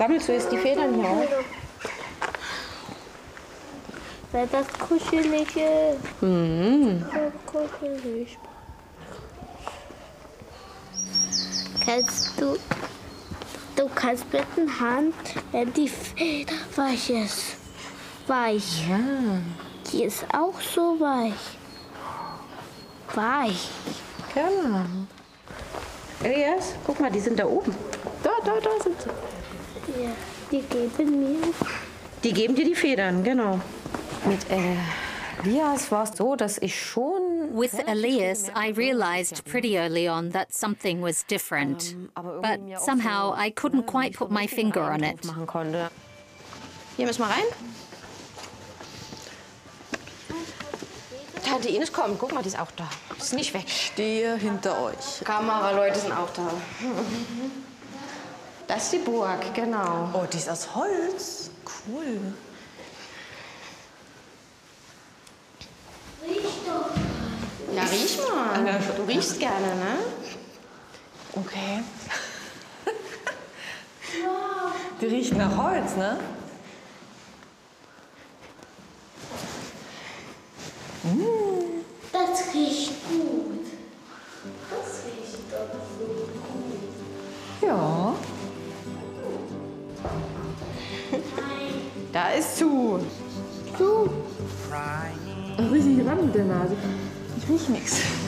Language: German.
Sammelst du jetzt die Federn hier auf? Weil das kuschelig ist. So kuschelig. Du kannst mit der Hand, wenn die Feder weich ist. Weich. Ja. Die ist auch so weich. Weich. Genau. Elias, guck mal, die sind da oben. Da sind sie. Ja, die geben mir. Die geben dir die Federn, genau. Mit Elias war es so, dass ich schon... With Elias, I realized pretty early on that something was different. But somehow I couldn't quite put my finger on it. machen konnte. Hier müssen wir rein. Tante Ines kommt, guck mal, die ist auch da. Ist nicht weg. Stehe hinter euch. Kameraleute sind auch da. Das ist die Burg, genau. Oh, die ist aus Holz. Cool. Ja, riech mal. Du riechst gerne, ne? Okay. Die riechen nach Holz, ne? Das riecht gut. Das riecht doch so gut. Ja. Da ist zu. So. Richtig ran mit der Nase. Ich riech nichts.